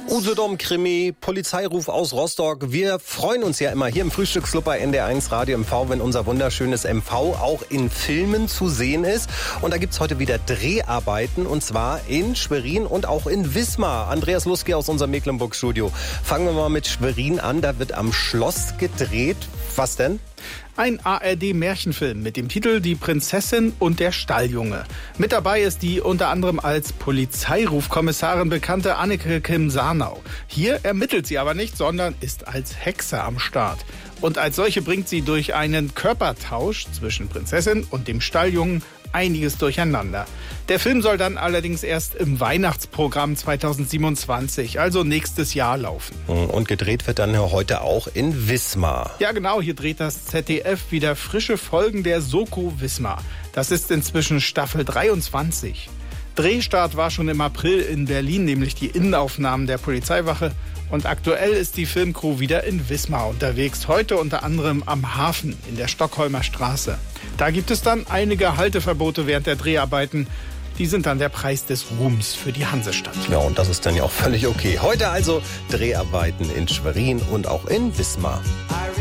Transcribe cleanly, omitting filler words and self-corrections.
Usedom-Krimi, Polizeiruf aus Rostock. Wir freuen uns ja immer hier im Frühstücksclub bei NDR1 Radio MV, wenn unser wunderschönes MV auch in Filmen zu sehen ist. Und da gibt's heute wieder Dreharbeiten, und zwar in Schwerin und auch in Wismar. Andreas Luski aus unserem Mecklenburg-Studio. Fangen wir mal mit Schwerin an. Da wird am Schloss gedreht. Was denn? Ein ARD-Märchenfilm mit dem Titel Die Prinzessin und der Stalljunge. Mit dabei ist die unter anderem als Polizeirufkommissarin bekannte Anneke Kim-Sarnau. Hier ermittelt sie aber nicht, sondern ist als Hexe am Start. Und als solche bringt sie durch einen Körpertausch zwischen Prinzessin und dem Stalljungen einiges durcheinander. Der Film soll dann allerdings erst im Weihnachtsprogramm 2027, also nächstes Jahr, laufen. Und gedreht wird dann heute auch in Wismar. Ja genau, hier dreht das ZDF wieder frische Folgen der Soko Wismar. Das ist inzwischen Staffel 23. Drehstart war schon im April in Berlin, nämlich die Innenaufnahmen der Polizeiwache. Und aktuell ist die Filmcrew wieder in Wismar unterwegs, heute unter anderem am Hafen in der Stockholmer Straße. Da gibt es dann einige Halteverbote während der Dreharbeiten. Die sind dann der Preis des Ruhms für die Hansestadt. Ja, und das ist dann ja auch völlig okay. Heute also Dreharbeiten in Schwerin und auch in Wismar.